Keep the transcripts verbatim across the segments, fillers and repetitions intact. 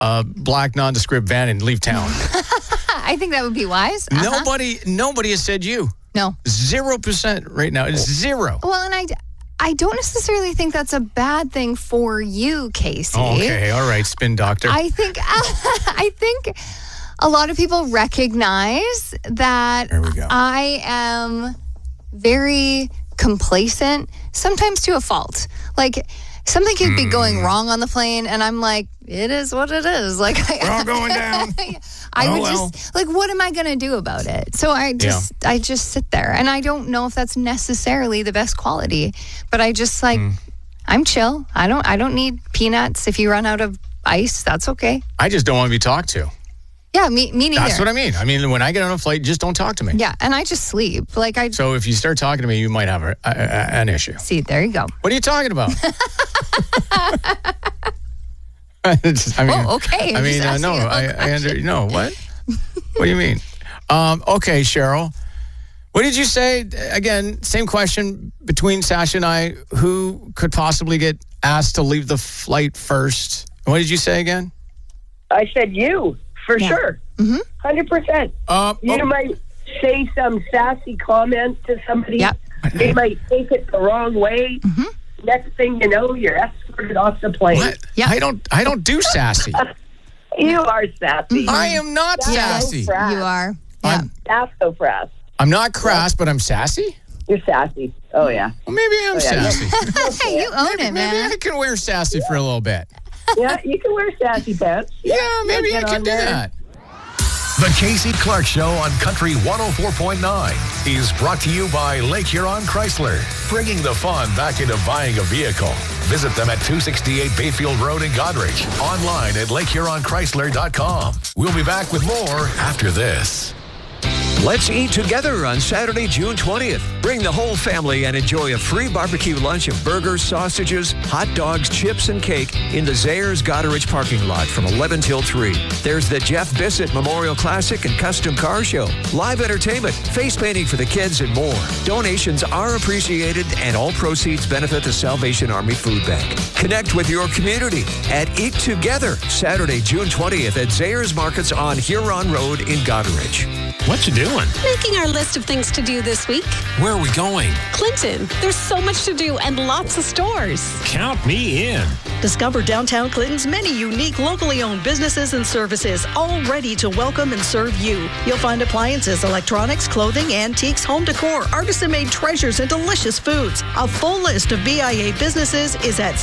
a black nondescript van and leave town. I think that would be wise. Uh-huh. Nobody, nobody has said you. No. Zero percent right now. It's zero. Well, and I, I don't necessarily think that's a bad thing for you, Casey. Okay, all right, spin doctor. I think, I think a lot of people recognize that There we go. I am very complacent, sometimes to a fault. Like, something could be going wrong on the plane, and I'm like, it is what it is. Like, We're all going down. I Oh, would well. just, like, what am I going to do about it? So I just, I just sit there, and I don't know if that's necessarily the best quality, but I just, like, Mm. I'm chill. I don't, I don't need peanuts. If you run out of ice, that's okay. I just don't want to be talked to. Yeah, me, me neither. That's what I mean. I mean, when I get on a flight, just don't talk to me. Yeah, and I just sleep. Like, I So if you start talking to me, you might have a, a, a, an issue. see, there you go. What are you talking about? It's- I mean, Oh, okay. I I'm mean, just uh, no, asking a I, I under, no, what? What do you mean? Um, okay, Cheryl. What did you say? Again, same question between Sasha and I. Who could possibly get asked to leave the flight first? What did you say again? I said you, for Yeah. sure. Mm-hmm. one hundred percent. Uh, You oh, might say some sassy comment to somebody. Yep. They might take it the wrong way. Mm-hmm. Next thing you know, you're escorted off the plane. what? Yeah. I don't. I don't do sassy. You are sassy. I am not Yeah. sassy. Crass. You are. Yeah. I'm, Sassafras. I'm not crass, but I'm sassy. You're sassy. Oh, yeah. Well, maybe I'm Oh, yeah. sassy. Hey, you own it, Maybe man. I can wear sassy for a little bit. Yeah, you can wear sassy pants. Yeah, maybe I get can on do there. that. The Casey Clark Show on Country one oh four point nine is brought to you by Lake Huron Chrysler, bringing the fun back into buying a vehicle. Visit them at two sixty-eight Bayfield Road in Goderich. Online at lake huron chrysler dot com. We'll be back with more after this. Let's eat together on Saturday, June twentieth. Bring the whole family and enjoy a free barbecue lunch of burgers, sausages, hot dogs, chips, and cake in the Zayers Goderich parking lot from eleven till three. There's the Jeff Bissett Memorial Classic and Custom Car Show, live entertainment, face painting for the kids, and more. Donations are appreciated, and all proceeds benefit the Salvation Army Food Bank. Connect with your community at Eat Together, Saturday, June twentieth at Zayers Markets on Huron Road in Goderich. What you doing? Making our list of things to do this week. Where are we going? Clinton, there's so much to do and lots of stores. Count me in. Discover downtown Clinton's many unique locally owned businesses and services, all ready to welcome and serve you. You'll find appliances, electronics, clothing, antiques, home decor, artisan-made treasures, and delicious foods. A full list of B I A businesses is at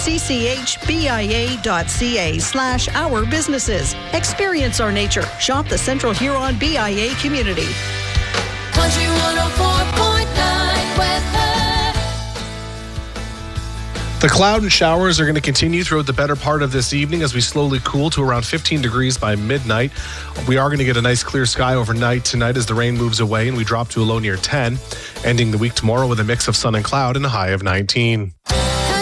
cchbia.ca slash our businesses. Experience our nature. Shop the Central Huron B I A community. Country one oh four point nine weather. The cloud and showers are going to continue throughout the better part of this evening as we slowly cool to around fifteen degrees by midnight. We are going to get a nice clear sky overnight tonight as the rain moves away and we drop to a low near ten, ending the week tomorrow with a mix of sun and cloud and a high of nineteen.